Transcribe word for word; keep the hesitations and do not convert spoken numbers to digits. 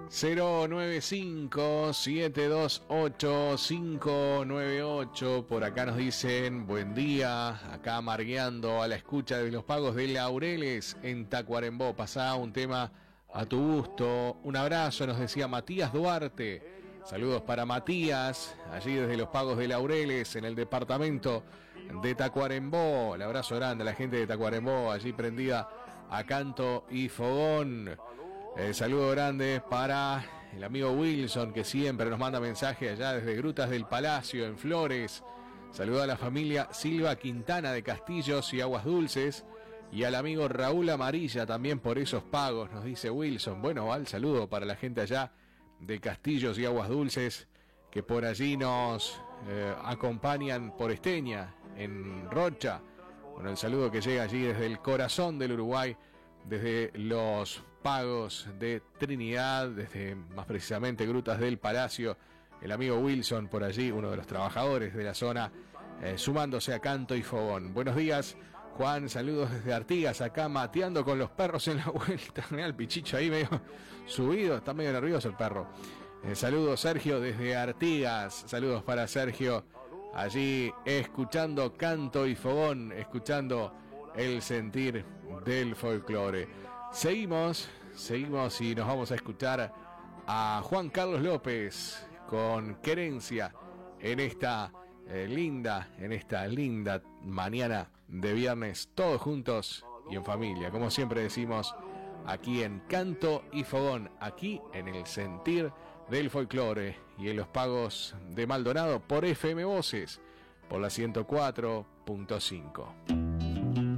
cero nueve cinco, siete dos ocho, cinco nueve ocho. Por acá nos dicen buen día, acá amargueando a la escucha de los pagos de Laureles en Tacuarembó. Pasá un tema a tu gusto. Un abrazo, nos decía Matías Duarte. Saludos para Matías, allí desde los pagos de Laureles en el departamento de Tacuarembó. El abrazo grande a la gente de Tacuarembó, allí prendida a canto y fogón. El saludo grande para el amigo Wilson, que siempre nos manda mensaje allá desde Grutas del Palacio, en Flores. Saludo a la familia Silva Quintana de Castillos y Aguas Dulces. Y al amigo Raúl Amarilla también por esos pagos, nos dice Wilson. Bueno, va el saludo para la gente allá de Castillos y Aguas Dulces, que por allí nos eh, acompañan por Esteña, en Rocha. Bueno, el saludo que llega allí desde el corazón del Uruguay, desde los pagos de Trinidad, desde más precisamente Grutas del Palacio, el amigo Wilson por allí, uno de los trabajadores de la zona, eh, sumándose a canto y fogón. Buenos días, Juan, saludos desde Artigas, acá mateando con los perros en la vuelta. Mirá el pichicho ahí medio subido, está medio nervioso el perro. Eh, saludos Sergio desde Artigas, saludos para Sergio, allí escuchando canto y fogón, escuchando el sentir del folclore. Seguimos, seguimos y nos vamos a escuchar a Juan Carlos López con Querencia en esta eh, linda, en esta linda mañana de viernes, todos juntos y en familia, como siempre decimos, aquí en Canto y Fogón, aquí en el sentir del folclore y en los pagos de Maldonado por F M Voces, por la ciento cuatro punto cinco.